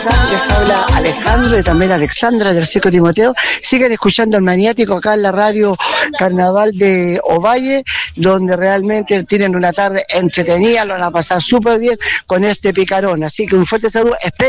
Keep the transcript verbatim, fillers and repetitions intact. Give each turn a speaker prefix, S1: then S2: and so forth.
S1: Les habla Alejandro y también Alexandra del Circo Timoteo. Siguen escuchando el Maniático acá en la radio Carnaval de Ovalle, donde realmente tienen una tarde entretenida, lo van a pasar súper bien con este picarón. Así que un fuerte saludo. Espero